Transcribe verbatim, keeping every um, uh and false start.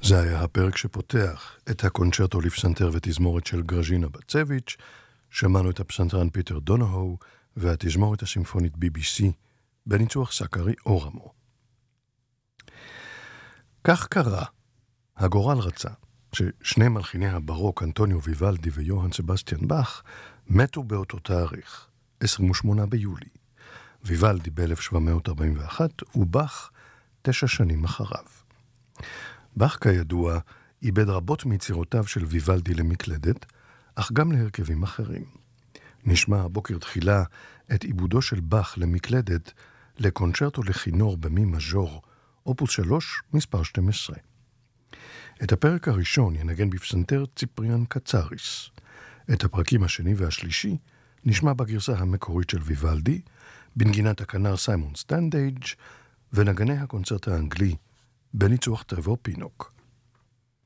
זה היה הפרק שפותח את הקונצ'רטו לפסנתר ותזמורת של גרז'ינה בצביץ'. שמענו את הפסנתרן פיטר דונהו והתזמורת הסימפונית בי בי סי בניצוח סקרי אורמו. כך קרה, הגורל רצה, ששני מלחיני הברוק, אנטוניו ויוולדי ויוהאן סבסטיאן באך, מתו באותו תאריך, עשרים ושמונה ביולי. ויוולדי ב-אלף שבע מאות ארבעים ואחת ובאך תשע שנים אחריו. באך כידוע איבד רבות מיצירותיו של ויוולדי למקלדת, אך גם להרכבים אחרים. נשמע הבוקר תחילה את עיבודו של באך למקלדת לקונצ'רטו לכינור במי מז'ור, אופוס שלוש, מספר שתים עשרה. את הפרק הראשון ינגן בפסנתר ציפריאן קצריס. את הפרקים השני והשלישי נשמע בגרסה המקורית של ויוולדי, בנגינת הכנר סיימון סטנדייג' ונגני הקונצרט האנגלי בניצוח טרבור פינוק.